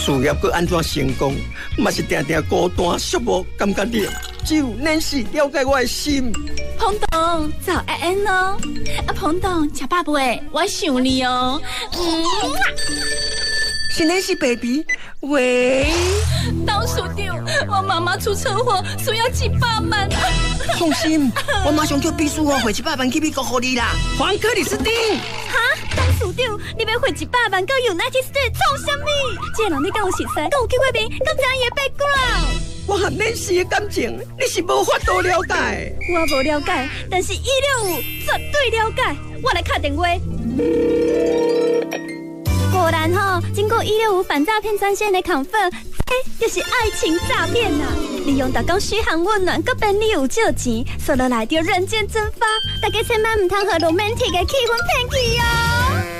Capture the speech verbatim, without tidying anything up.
事业搁安怎成功，嘛是定定孤单寂寞，感觉你只有恁是了解我的心。 彭董，早安安哦！啊，彭董，吃饱未？我想你哦。嗯， 是恁是 baby， 喂， 董事长，我妈妈出车祸，需要几百万。 放心，我马上叫秘书哦，汇一百万去美国给你啦。黄克里斯汀。 哈，董事长，你要汇一百万到 United States 做什么？这个人你敢有熟悉？敢有去过面？敢知伊的 background？ 我和恁是的感情，你是无法度了解。 我无了解，但是一六五绝对了解。我来打电话。果然吼，经过一六五反诈骗专线的confirm，这就是爱情诈骗呐！利用打工嘘寒问暖，搁便利有借钱，说落来就人间蒸发。大家千万唔通和 romantic 的气氛骗去哦。